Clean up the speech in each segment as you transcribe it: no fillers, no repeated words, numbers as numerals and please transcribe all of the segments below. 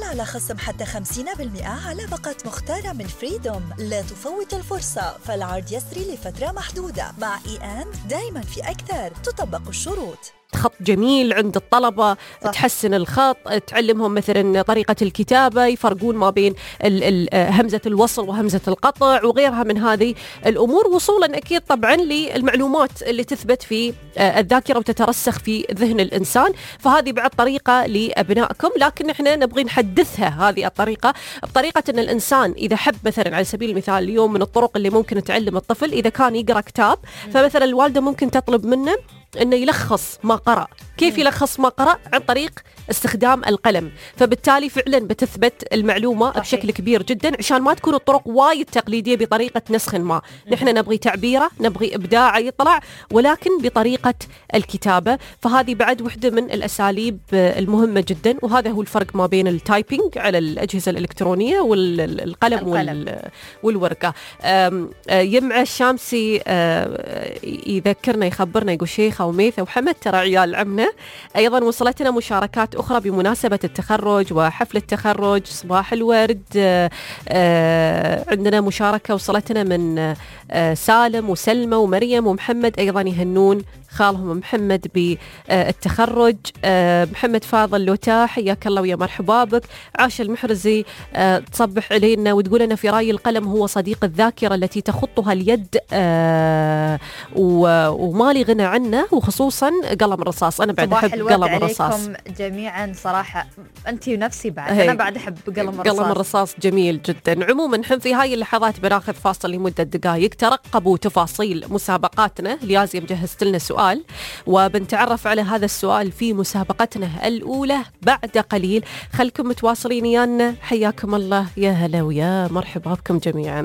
على خصم حتى 50% على باقة مختارة من فريدوم. لا تفوت الفرصة، فالعرض يسري لفترة محدودة. مع دايما في أكثر، تطبق الشروط. خط جميل عند الطلبة، تحسن الخط، تعلمهم مثلا طريقة الكتابة، يفرقون ما بين همزة الوصل وهمزة القطع وغيرها من هذه الأمور، وصولا أكيد طبعا للمعلومات اللي تثبت في الذاكرة وتترسخ في ذهن الإنسان. فهذه بعد طريقة لأبنائكم، لكن إحنا نبغي نحدثها هذه الطريقة بطريقة أن الإنسان إذا حب مثلا على سبيل المثال اليوم من الطرق اللي ممكن تعلم الطفل إذا كان يقرأ كتاب، فمثلا الوالدة ممكن تطلب منه إنه يلخص ما قرأ. كيف يلخص ما قرأ؟ عن طريق استخدام القلم، فبالتالي فعلا بتثبت المعلومة صحيح. بشكل كبير جدا، عشان ما تكون الطرق وايد تقليدية بطريقة نسخ ما. نحن نبغي تعبيرة، نبغي إبداع يطلع، ولكن بطريقة الكتابة. فهذه بعد وحدة من الأساليب المهمة جدا، وهذا هو الفرق ما بين التايبينج على الأجهزة الإلكترونية والقلم والورقة. يمع الشامسي يذكرنا يخبرنا، يقول شيخة وميثة وحمد ترى عيال عمنا. أيضا وصلتنا مشاركات أخرى بمناسبة التخرج وحفل التخرج، صباح الورد. عندنا مشاركة وصلتنا من سالم وسلمى ومريم ومحمد، أيضا يهنون خالهم محمد بالتخرج. محمد فاضل لوتا، حياك الله ويا مرحبا بك. عاش المحرزي تصبح علينا وتقول أنا في رأيي القلم هو صديق الذاكرة التي تخطها اليد، وما لي غنى عنه، وخصوصا قلم الرصاص. أنا بعد أحب قلم الرصاص. عليكم جميعا صراحة، أنت ونفسي بعد. أنا بعد أحب قلم الرصاص جميل جدا. عموما نحن في هاي اللحظات بناخذ فاصل لمدة دقائق. ترقبوا تفاصيل مسابقاتنا. ليازم جهزت لنا سؤال وبنتعرف على هذا السؤال في مسابقتنا الأولى بعد قليل. خلكم متواصلين يانا. حياكم الله، يا هلا ويا مرحبا بكم جميعا.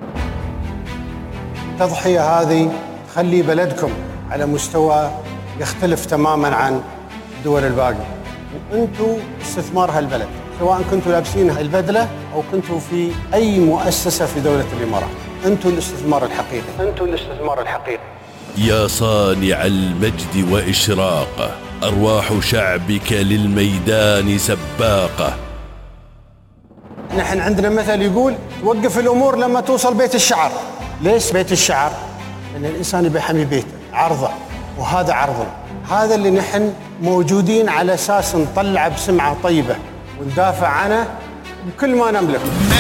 التضحية هذه تخلي بلدكم على مستوى يختلف تماما عن الدول الباقية، وانتم استثمار هالبلد، سواء كنتوا لابسين البدلة أو كنتوا في أي مؤسسة في دولة الإمارات. انتم الاستثمار الحقيقي. يا صانع المجد وإشراقه، أرواح شعبك للميدان سباقة. نحن عندنا مثل يقول توقف الأمور لما توصل بيت الشعر. ليش بيت الشعر؟ لأن الإنسان يبي يحمي بيته، عرضه، وهذا عرضنا. هذا اللي نحن موجودين على أساس نطلع بسمعة طيبة وندافع عنه بكل ما نملك.